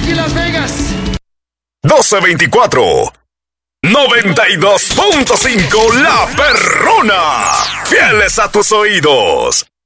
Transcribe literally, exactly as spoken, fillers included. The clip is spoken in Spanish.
aquí en Las Vegas. doce veinticuatro. noventa y dos punto cinco La Perrona. Fieles a tus oídos.